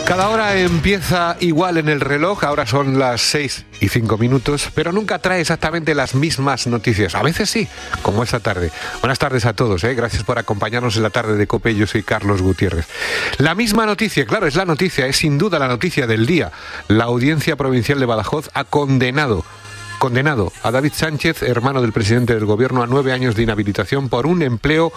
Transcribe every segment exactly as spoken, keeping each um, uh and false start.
Cada hora empieza igual en el reloj, ahora son las seis y cinco minutos, pero nunca trae exactamente las mismas noticias. A veces sí, como esta tarde. Buenas tardes a todos, ¿eh? Gracias por acompañarnos en la tarde de COPE. Yo soy Carlos Gutiérrez. La misma noticia, claro, es la noticia, es sin duda la noticia del día. La Audiencia Provincial de Badajoz ha condenado condenado a David Sánchez, hermano del presidente del gobierno, a nueve años de inhabilitación por un empleo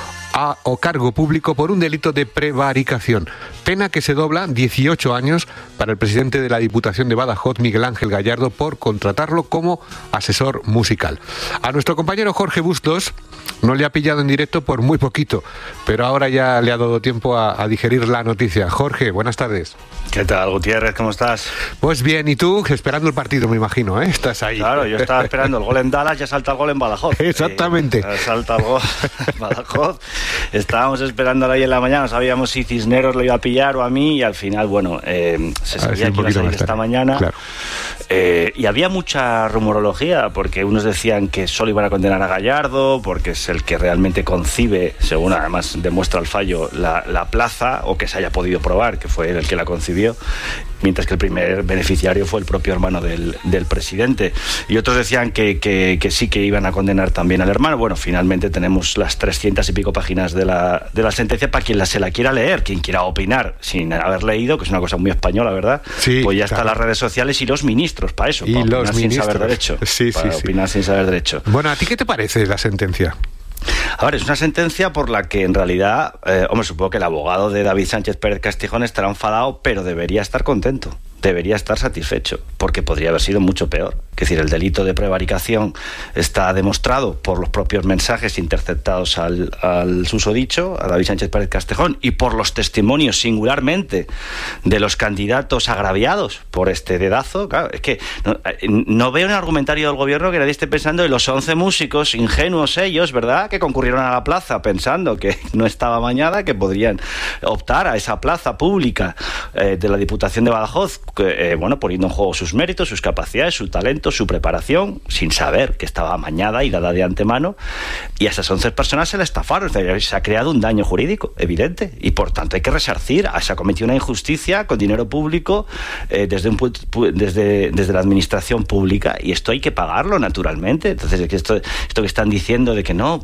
a o cargo público por un delito de prevaricación. Pena que se dobla dieciocho años para el presidente de la Diputación de Badajoz, Miguel Ángel Gallardo, por contratarlo como asesor musical. A nuestro compañero Jorge Bustos no le ha pillado en directo por muy poquito, pero ahora ya le ha dado tiempo a, a digerir la noticia. Jorge, buenas tardes. ¿Qué tal, Gutiérrez? ¿Cómo estás? Pues bien, y tú, esperando el partido, me imagino, ¿eh? Estás ahí. Claro, yo estaba esperando el gol en Dallas, ya salta el gol en Badajoz. Exactamente. Eh, salta el gol en Badajoz. Estábamos esperándolo ahí en la mañana, no sabíamos si Cisneros lo iba a pillar o a mí, y al final, bueno, eh, se sabía que iba a salir esta mañana. Claro. Eh, y había mucha rumorología, porque unos decían que solo iban a condenar a Gallardo, porque es el que realmente concibe, según además demuestra el fallo, la, la plaza, o que se haya podido probar que fue él el que la concibió, mientras que el primer beneficiario fue el propio hermano del, del presidente. Y otros decían que, que, que sí que iban a condenar también al hermano. Bueno, finalmente tenemos las trescientas y pico páginas de la, de la sentencia para quien la, se la quiera leer, quien quiera opinar sin haber leído, que es una cosa muy española, ¿verdad? Sí, pues ya claro. están las redes sociales y los ministros para eso, y para los opinar ministros. sin saber derecho. Sí, para sí, opinar sí. sin saber derecho. Bueno, ¿a ti qué te parece la sentencia? A ver, es una sentencia por la que en realidad, eh, hombre, supongo que el abogado de David Sánchez Pérez Castejón estará enfadado, pero debería estar contento, debería estar satisfecho, porque podría haber sido mucho peor. Es decir, el delito de prevaricación está demostrado por los propios mensajes interceptados al, al susodicho, a David Sánchez Pérez Castejón, y por los testimonios singularmente de los candidatos agraviados por este dedazo. Claro, es que no, no veo un argumentario del gobierno que nadie esté pensando en los once músicos, ingenuos ellos, ¿verdad?, que concurrieron a la plaza pensando que no estaba amañada, que podrían optar a esa plaza pública eh, de la Diputación de Badajoz, que, eh, bueno, poniendo en juego sus méritos, sus capacidades, su talento, su preparación, sin saber que estaba amañada y dada de antemano, y a esas once personas se le estafaron. Se ha creado un daño jurídico evidente, y por tanto hay que resarcir. Se ha cometido una injusticia con dinero público eh, desde, un, desde, desde la administración pública, y esto hay que pagarlo naturalmente. Entonces esto, esto que están diciendo de que no,